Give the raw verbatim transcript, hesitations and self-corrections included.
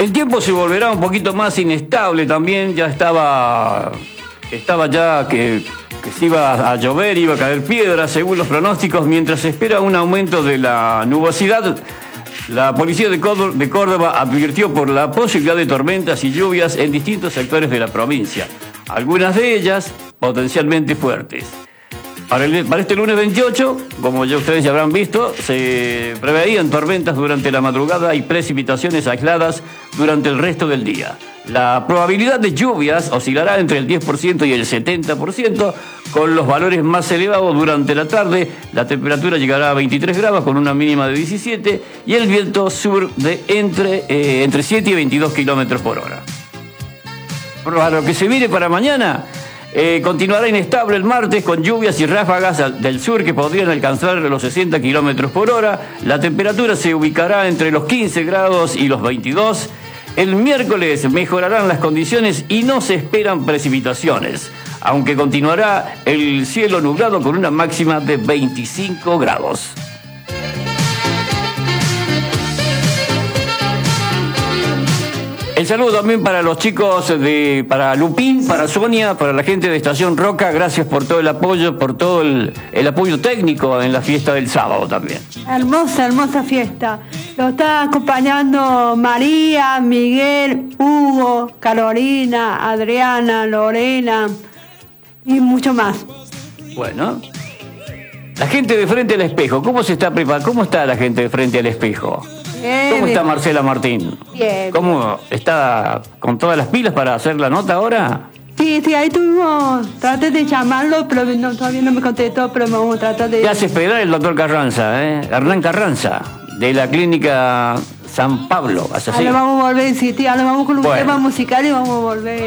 El tiempo se volverá un poquito más inestable también, ya estaba, estaba ya que, que se iba a llover, iba a caer piedra según los pronósticos, mientras se espera un aumento de la nubosidad. La policía de Córdoba, de Córdoba advirtió por la posibilidad de tormentas y lluvias en distintos sectores de la provincia, algunas de ellas potencialmente fuertes. Para, el, para este lunes veintiocho, como ya ustedes ya habrán visto, se preveían tormentas durante la madrugada y precipitaciones aisladas durante el resto del día. La probabilidad de lluvias oscilará entre el diez por ciento y el setenta por ciento, con los valores más elevados durante la tarde. La temperatura llegará a veintitrés grados con una mínima de diecisiete y el viento sur de entre, eh, entre siete y veintidós kilómetros por hora. Para lo que se viene para mañana, eh, continuará inestable el martes con lluvias y ráfagas del sur que podrían alcanzar los sesenta kilómetros por hora. La temperatura se ubicará entre los quince grados y los veintidós. El miércoles mejorarán las condiciones y no se esperan precipitaciones, aunque continuará el cielo nublado con una máxima de veinticinco grados. El saludo también para los chicos de, para Lupín, para Sonia, para la gente de Estación Roca. Gracias por todo el apoyo, por todo el, el apoyo técnico en la fiesta del sábado también. Hermosa, hermosa fiesta. Lo está acompañando María, Miguel, Hugo, Carolina, Adriana, Lorena y mucho más. Bueno, la gente de Frente al Espejo, ¿cómo se está preparando? ¿Cómo está la gente de Frente al Espejo? Bien, ¿Cómo está bien. Marcela Martín? Bien. ¿Cómo está con todas las pilas para hacer la nota ahora? Sí, sí, ahí tuvimos, traté de llamarlo, pero no, todavía no me contestó, pero vamos a tratar de... ¿Qué hace esperar el doctor Carranza, eh? Hernán Carranza, de la clínica San Pablo? ¿Es así? Ahora vamos a volver, sí, tía, ahora vamos con un Bueno. tema musical y vamos a volver.